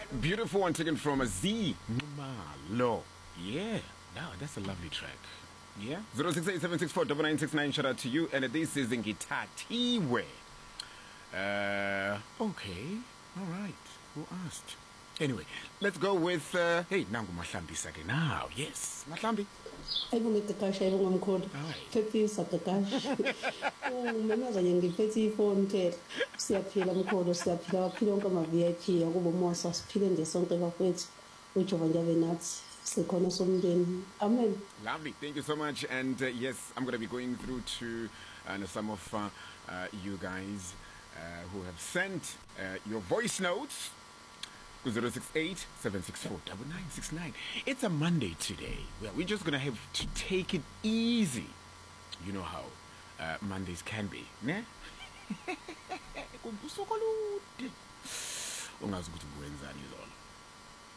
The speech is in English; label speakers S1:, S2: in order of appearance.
S1: Beautiful one taken from a Z Numalo. Yeah, now that's a lovely track. Yeah, 0687649969. Shout out to you. And this is Ngithathiwe. Okay, all right. Who asked? Anyway, let's go with hey, nangu Mahlambi sake now. Yes, Mahlambi.
S2: Ayibongeqeqesha ayibongomkhulu. Phephisa qeqesha. Mamaza nje ngiphethe ifoni phela. Siyaphila mkhulu, siyaphila abaphila onke ama VIP akubo mosa siphile nje sonke bafethu. Ujova njabe nathi. Sikhona somndeni. Amen.
S1: Lovely. Thank you so much. And yes, I'm going to be going through to some of you guys who have sent your voice notes. 068-764-9969. It's a Monday today. Well, we're just gonna have to take it easy. You know how Mondays can be, ne? Ungazi ukuthi ukwenzani